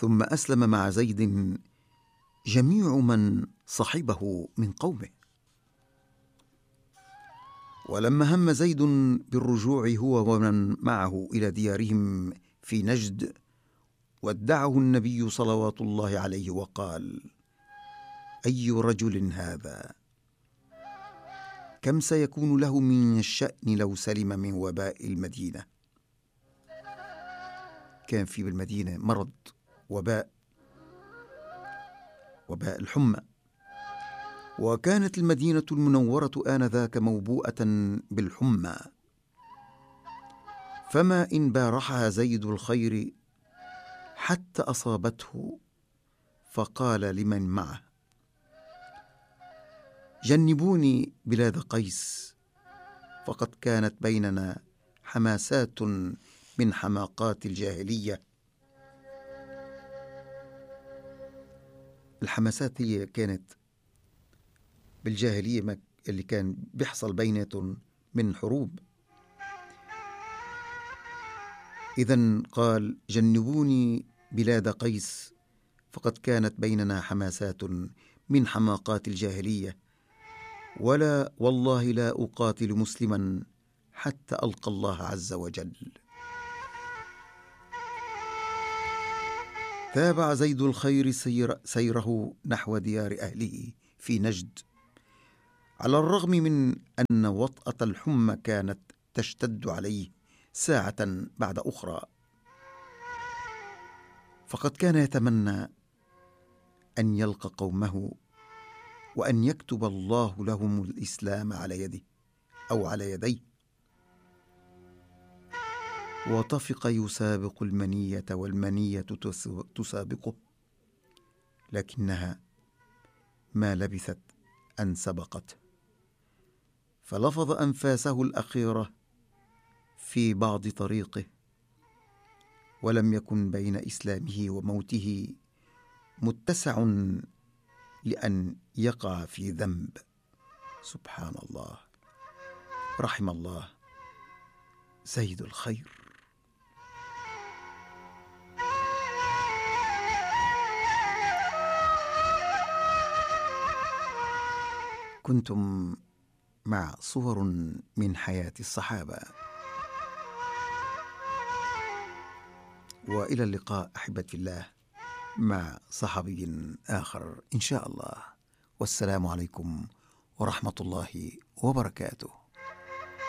ثم أسلم مع زيد جميع من صحبه من قومه. ولما هم زيد بالرجوع هو ومن معه إلى ديارهم في نجد، ودعه النبي صلوات الله عليه وقال: أي رجل هذا؟ كم سيكون له من الشأن لو سلم من وباء المدينة. كان في بالمدينة مرض، وباء الحمى، وكانت المدينة المنورة آنذاك موبوءة بالحمى، فما إن بارحها زيد الخير حتى أصابته، فقال لمن معه: جنبوني بلاد قيس، فقد كانت بيننا حماسات من حماقات الجاهلية. الحماسات هي كانت بالجاهلية اللي كان بيحصل بيناتهم من حروب. إذن قال: جنبوني بلاد قيس، فقد كانت بيننا حماسات من حماقات الجاهلية، ولا والله لا أقاتل مسلما حتى ألقى الله عز وجل. تابع زيد الخير سيره نحو ديار أهله في نجد، على الرغم من أن وطأة الحمى كانت تشتد عليه ساعة بعد أخرى، فقد كان يتمنى أن يلقى قومه وأن يكتب الله لهم الإسلام على يده أو على يديه. وطفق يسابق المنية والمنية تسابقه، لكنها ما لبثت أن سبقته، فلفظ أنفاسه الأخيرة في بعض طريقه، ولم يكن بين إسلامه وموته متسع لأن يقع في ذنب. سبحان الله، رحم الله زيد الخير. كنتم مع صور من حياة الصحابة، وإلى اللقاء أحبتي الله مع صحابي آخر إن شاء الله، والسلام عليكم ورحمة الله وبركاته.